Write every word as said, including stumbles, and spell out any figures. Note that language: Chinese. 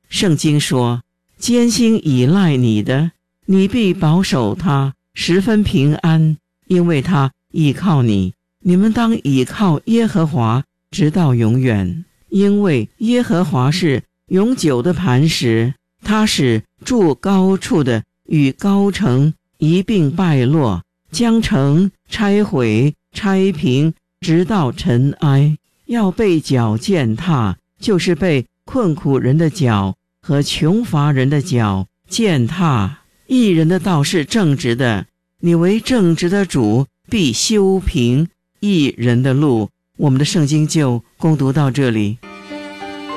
圣经说，艰辛依赖你的，你必保守他，十分平安，因为他倚靠你。你们当倚靠耶和华，直到永远，因为耶和华是永久的磐石，他使住高处的与高城一并败落，将城拆毁拆平，直到尘埃。要被脚践踏，就是被困苦人的脚和穷乏人的脚践踏。义人的道是正直的，你为正直的主必修平义人的路。我们的圣经就攻读到这里。